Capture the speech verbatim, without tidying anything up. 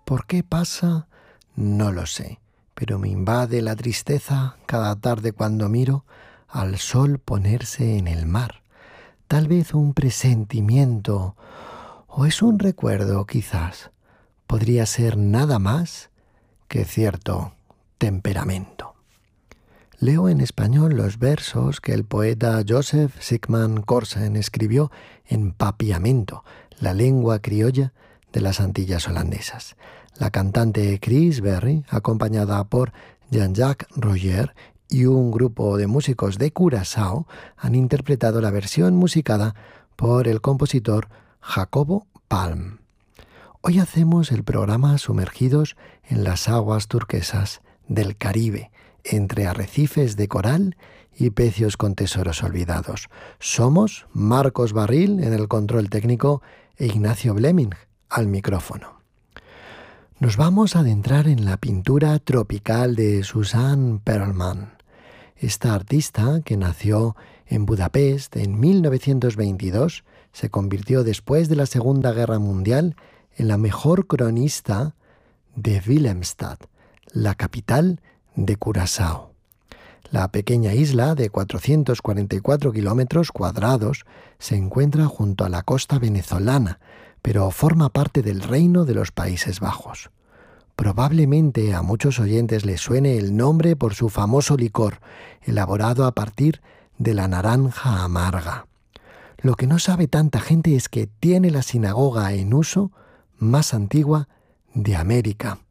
¿Por qué pasa? No lo sé, pero me invade la tristeza cada tarde cuando miro al sol ponerse en el mar. Tal vez un presentimiento, o es un recuerdo quizás. Podría ser nada más que cierto temperamento. Leo en español los versos que el poeta Joseph Sigmund Corsen escribió en papiamento, la lengua criolla de las Antillas holandesas. La cantante Chris Berry, acompañada por Jean-Jacques Roger y un grupo de músicos de Curazao, han interpretado la versión musicada por el compositor Jacobo Palm. Hoy hacemos el programa sumergidos en las aguas turquesas del Caribe, entre arrecifes de coral y pecios con tesoros olvidados. Somos Marcos Barril en el control técnico e Ignacio Bleming al micrófono. Nos vamos a adentrar en la pintura tropical de Susanne Perlman. Esta artista, que nació en Budapest en mil novecientos veintidós, se convirtió después de la Segunda Guerra Mundial en la mejor cronista de Willemstad, la capital de Curazao. La pequeña isla de cuatrocientos cuarenta y cuatro kilómetros cuadrados se encuentra junto a la costa venezolana, pero forma parte del Reino de los Países Bajos. Probablemente a muchos oyentes les suene el nombre por su famoso licor, elaborado a partir de la naranja amarga. Lo que no sabe tanta gente es que tiene la sinagoga en uso más antigua de América.